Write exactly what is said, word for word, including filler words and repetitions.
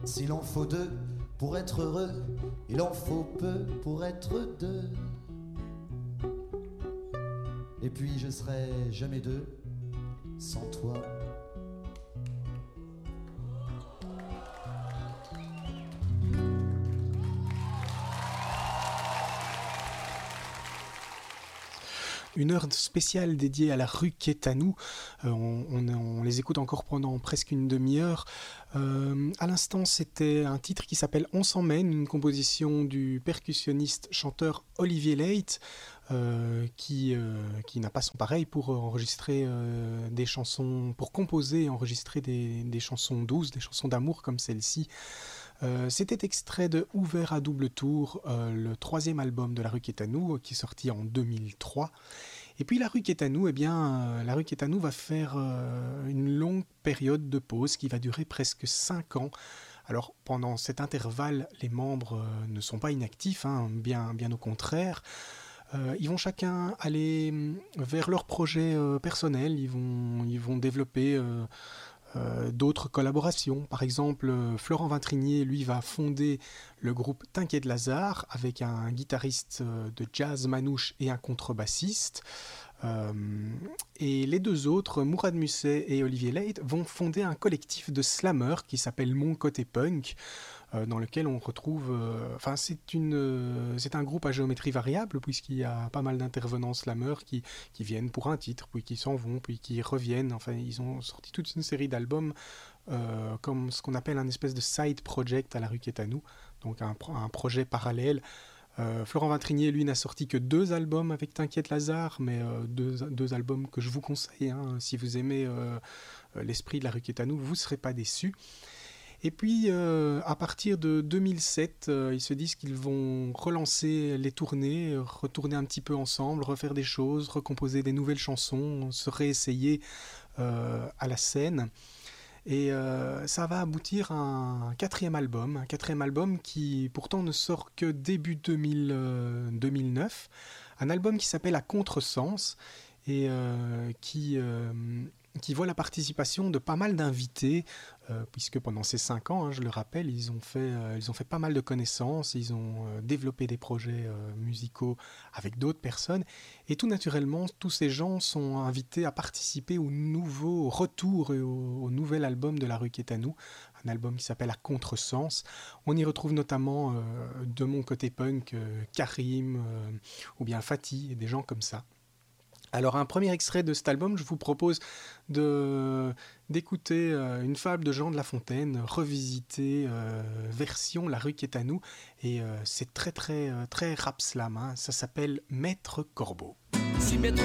S'il en faut deux pour être heureux, il en faut peu pour être deux. Et puis je serai jamais deux sans toi. Une heure spéciale dédiée à la rue qui est à nous. Euh, on, on, on les écoute encore pendant presque une demi-heure. Euh, à l'instant, c'était un titre qui s'appelle On s'emmène, une composition du percussionniste chanteur Olivier Late, euh, qui, euh, qui n'a pas son pareil pour enregistrer euh, des chansons, pour composer et enregistrer des, des chansons douces, des chansons d'amour comme celle-ci. Euh, c'était extrait de Ouvert à double tour, euh, le troisième album de La Rue qui est à nous, qui est sorti en deux mille trois. Et puis La Rue qui est à nous, eh bien, euh, La Rue qui est à nous va faire euh, une longue période de pause qui va durer presque cinq ans. Alors pendant cet intervalle, les membres euh, ne sont pas inactifs, hein, bien, bien au contraire. Euh, ils vont chacun aller vers leur projet euh, personnel, ils vont, ils vont développer euh, Euh, d'autres collaborations. Par exemple, euh, Florent Vintrinier, lui, va fonder le groupe T'inquiète Lazare avec un guitariste euh, de jazz manouche et un contrebassiste. Euh, et les deux autres, Mourad Musset et Olivier Late, vont fonder un collectif de slammers qui s'appelle Mon Côté Punk, euh, dans lequel on retrouve... Enfin, euh, c'est, une, euh, c'est un groupe à géométrie variable, puisqu'il y a pas mal d'intervenants slammers qui, qui viennent pour un titre, puis qui s'en vont, puis qui reviennent. Enfin, ils ont sorti toute une série d'albums euh, comme ce qu'on appelle un espèce de side project à La Rue qui est à nous, donc un, un projet parallèle. Euh, Florent Vintrinier, lui, n'a sorti que deux albums avec T'inquiète Lazare, mais euh, deux, deux albums que je vous conseille. Hein, si vous aimez euh, l'esprit de La Rue qui est à nous, vous ne serez pas déçus. Et puis, euh, à partir de deux mille sept, euh, ils se disent qu'ils vont relancer les tournées, retourner un petit peu ensemble, refaire des choses, recomposer des nouvelles chansons, se réessayer euh, à la scène. Et euh, ça va aboutir à un quatrième album, un quatrième album qui pourtant ne sort que début deux mille, euh, deux mille neuf, un album qui s'appelle À Contresens et euh, qui, euh, qui voit la participation de pas mal d'invités, euh, puisque pendant ces cinq ans, hein, je le rappelle, ils ont fait, euh, ils ont fait pas mal de connaissances, ils ont euh, développé des projets euh, musicaux avec d'autres personnes, et tout naturellement, tous ces gens sont invités à participer au nouveau retour et au, au nouvel album de La Rue qui est à nous, un album qui s'appelle À Contresens. On y retrouve notamment euh, de mon côté punk, euh, Karim, euh, ou bien Fatih, et des gens comme ça. Alors un premier extrait de cet album, je vous propose de, d'écouter euh, une fable de Jean de La Fontaine, revisitée, euh, version La Rue qui est à nous, et euh, c'est très très très rap slam, hein. Ça s'appelle Maître Corbeau. Si Maître